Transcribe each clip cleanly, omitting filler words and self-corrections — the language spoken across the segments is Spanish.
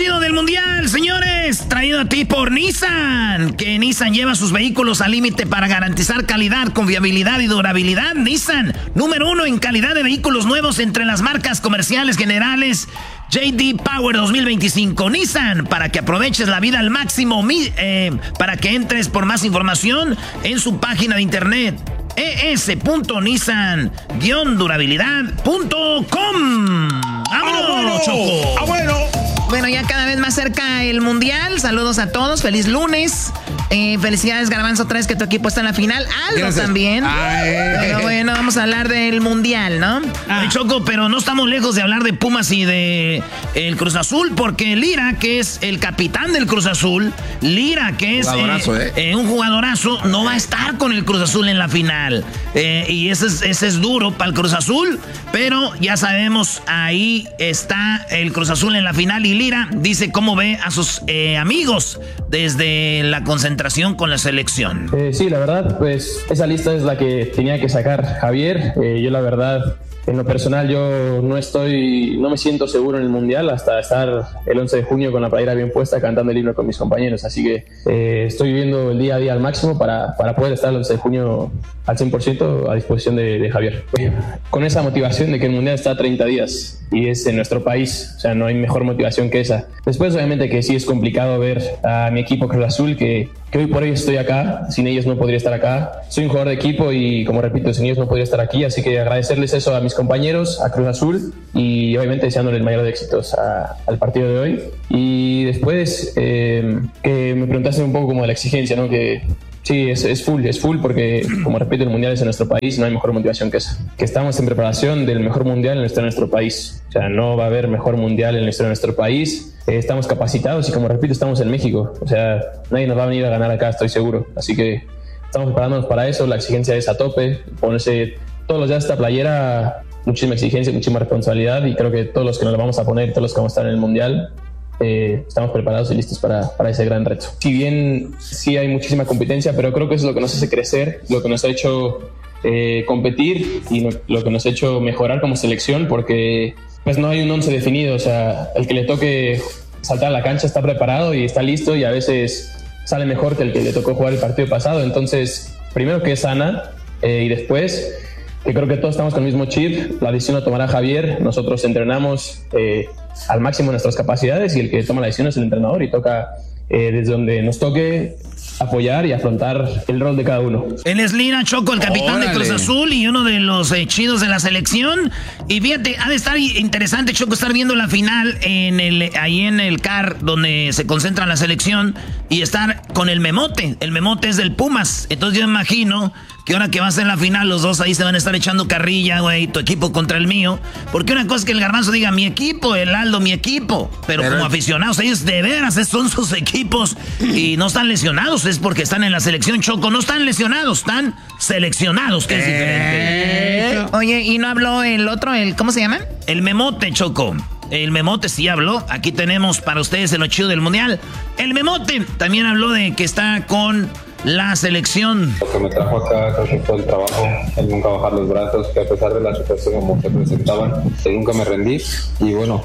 chido del mundial, señores, traído a ti por Nissan. Que Nissan lleva sus vehículos al límite para garantizar calidad, confiabilidad y durabilidad. Nissan, número 1 en calidad de vehículos nuevos entre las marcas comerciales generales. JD Power 2025. Nissan, para que aproveches la vida al máximo. Para que entres por más información en su página de internet. es.nissan-durabilidad.com. ¡Vámonos, Choco! Bueno, ya cada vez más cerca el mundial. Saludos a todos. Feliz lunes. Felicidades, Garbanzo, otra vez que tu equipo está en la final. Aldo también. Pero bueno, vamos a hablar del mundial, ¿no? Ay, Choco, pero no estamos lejos de hablar de Pumas y de el Cruz Azul, porque Lira, que es el capitán del Cruz Azul, Lira, que es un jugadorazo, no va a estar con el Cruz Azul en la final. Y ese es duro para el Cruz Azul, pero ya sabemos, ahí está el Cruz Azul en la final. Y Lira dice cómo ve a sus amigos desde la concentración con la selección. Sí, la verdad, pues esa lista es la que tenía que sacar Javier. Yo la verdad, en lo personal, yo no me siento seguro en el Mundial hasta estar el 11 de junio con la playera bien puesta cantando el himno con mis compañeros. Así que estoy viviendo el día a día al máximo para poder estar el 11 de junio al 100% a disposición de Javier. Con esa motivación de que el Mundial está a 30 días y es en nuestro país, o sea, no hay mejor motivación que esa. Después, obviamente, que sí es complicado ver a mi equipo Cruz Azul, que hoy por hoy estoy acá, sin ellos no podría estar acá. Soy un jugador de equipo y, como repito, sin ellos no podría estar aquí, así que agradecerles eso a mis compañeros, a Cruz Azul, y obviamente deseándoles el mayor de éxitos al partido de hoy. Y después, que me preguntaste un poco como de la exigencia, ¿no? Que sí, es full, porque, como repito, el Mundial es en nuestro país, no hay mejor motivación que esa. Que estamos en preparación del mejor Mundial en nuestro país. O sea, no va a haber mejor Mundial en la historia de nuestro país. Estamos capacitados y, como repito, estamos en México. O sea, nadie nos va a venir a ganar acá, estoy seguro. Así que estamos preparándonos para eso, la exigencia es a tope. Ponerse todos los días esta playera, muchísima exigencia, muchísima responsabilidad, y creo que todos los que nos la vamos a poner, todos los que vamos a estar en el Mundial, estamos preparados y listos para ese gran reto. Si bien sí hay muchísima competencia, pero creo que es lo que nos hace crecer, lo que nos ha hecho competir y lo que nos ha hecho mejorar como selección, porque pues no hay un 11 definido. O sea, el que le toque saltar a la cancha está preparado y está listo, y a veces sale mejor que el que le tocó jugar el partido pasado. Entonces, primero que es sana, y después que creo que todos estamos con el mismo chip. La decisión la tomará Javier, nosotros entrenamos al máximo nuestras capacidades, y el que toma la decisión es el entrenador, y toca desde donde nos toque apoyar y afrontar el rol de cada uno. Él es Lira, Choco, el capitán de Cruz Azul y uno de los chidos de la selección. Y fíjate, ha de estar interesante, Choco, estar viendo la final ahí en el CAR, donde se concentra la selección, y estar con el Memote. El Memote es del Pumas. Entonces yo imagino que ahora que va a ser la final, los dos ahí se van a estar echando carrilla, güey, tu equipo contra el mío. Porque una cosa es que el Garbanzo diga mi equipo, el Aldo mi equipo, pero como aficionados, ellos de veras son sus equipos y no están lesionados, es porque están en la selección, Choco. No están lesionados, están seleccionados, que es diferente. Oye, ¿y no habló el otro, cómo se llama? El Memote, Choco. El Memote sí habló. Aquí tenemos para ustedes el chido del Mundial. El Memote también habló de que está con la selección. Lo que me trajo acá, creo que fue el trabajo, el nunca bajar los brazos, que a pesar de la situación como se presentaban, nunca me rendí. Y bueno,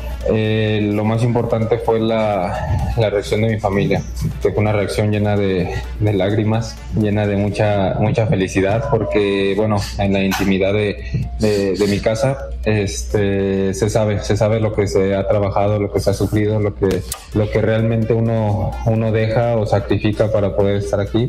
lo más importante fue la reacción de mi familia, que fue una reacción llena de lágrimas, llena de mucha felicidad, porque bueno, en la intimidad de mi casa se sabe lo que se ha trabajado, lo que se ha sufrido, lo que realmente uno deja o sacrifica para poder estar aquí.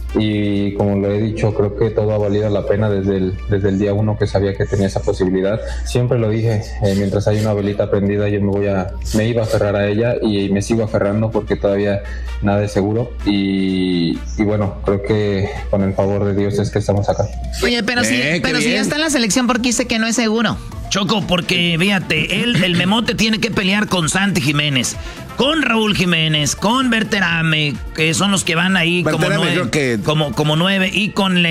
Y como lo he dicho, creo que todo ha valido la pena desde el día uno que sabía que tenía esa posibilidad. Siempre lo dije, mientras hay una velita prendida yo me iba a aferrar a ella, y me sigo aferrando porque todavía nada es seguro, y bueno, creo que con el favor de Dios es que estamos acá. Oye, pero si ya está en la selección, ¿por qué dice que no es seguro? Choco, porque fíjate, el Memote tiene que pelear con Santi Jiménez, con Raúl Jiménez, con Berterame, que son los que van ahí como nueve, y con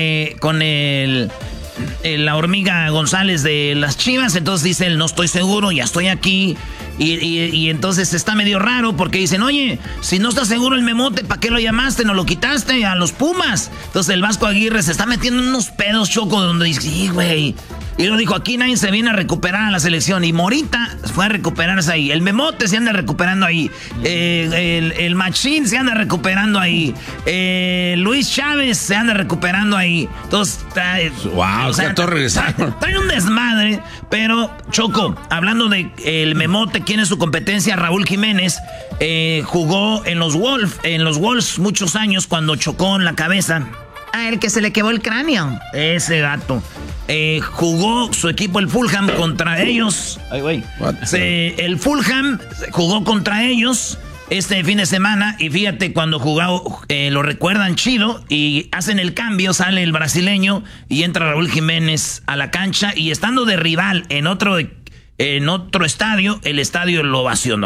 la hormiga González de las Chivas. Entonces dice él, no estoy seguro, ya estoy aquí. Y entonces está medio raro, porque dicen, oye, si no estás seguro el Memote, ¿para qué lo llamaste? ¿No lo quitaste a los Pumas? Entonces el Vasco Aguirre se está metiendo en unos pedos, Choco, donde dice, sí, güey, Y lo dijo, aquí nadie se viene a recuperar a la selección. Y Morita fue a recuperarse ahí. El Memote se anda recuperando ahí. El Machín se anda recuperando ahí. Luis Chávez se anda recuperando ahí. Entonces, todos regresaron. Trae un desmadre. Pero, Choco, hablando de el Memote, ¿quién es su competencia? Raúl Jiménez jugó en los Wolves muchos años cuando chocó en la cabeza. El que se le quebró el cráneo. Ese gato. Jugó su equipo, el Fulham, contra ellos. El Fulham jugó contra ellos este fin de semana. Y fíjate, cuando jugó, lo recuerdan chido. Y hacen el cambio, sale el brasileño y entra Raúl Jiménez a la cancha. Y estando de rival en otro estadio, el estadio lo ovacionó.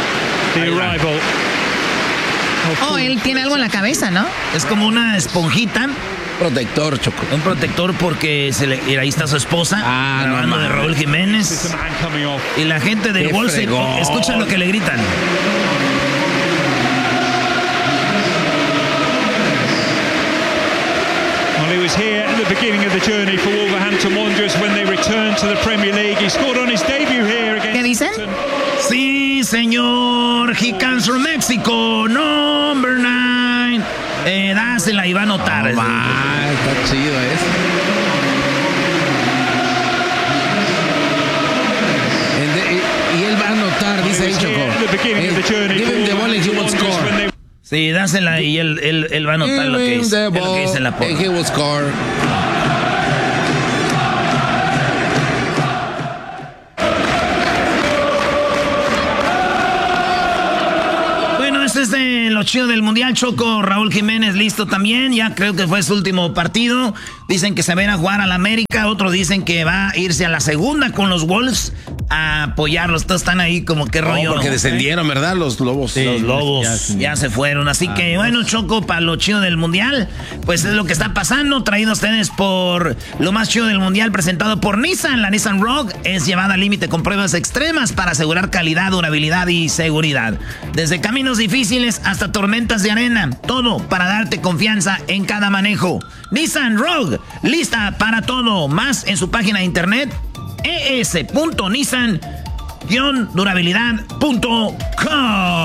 Él tiene algo en la cabeza, ¿no? Es como una esponjita. Protector, Choco. Un protector porque ahí está su esposa. Hablando de Raúl Jiménez. Y la gente del Wolves, escucha lo que le gritan. Well, he was here at the beginning of the journey for Wolverhampton Wanderers when they returned to the Premier League. He scored on his debut here against. ¿Qué dicen? Sí, señor. He comes from Mexico. Number 9. Dásela y va a anotar. Está chido eso. Y él va a anotar, dice ahí, Choco. Give him the ball and he will score. Sí, dásela y él va a anotar lo que dice en la porra. He will score. Es de lo chido del Mundial, Choco. Raúl Jiménez listo también, ya creo que fue su último partido. Dicen que se va a jugar a la América, otros dicen que va a irse a la segunda con los Wolves a apoyarlos. Todos están ahí como que rollo. Porque descendieron, ¿verdad? Los Lobos. Sí, los Lobos ya se fueron. Así que bueno, Choco, para lo chido del Mundial, pues es lo que está pasando. Traído a ustedes por lo más chido del Mundial, presentado por Nissan. La Nissan Rogue es llevada al límite con pruebas extremas para asegurar calidad, durabilidad y seguridad. Desde caminos difíciles hasta tormentas de arena, todo para darte confianza en cada manejo. Nissan Rogue, lista para todo. Más en su página de internet es.nissan-durabilidad.com.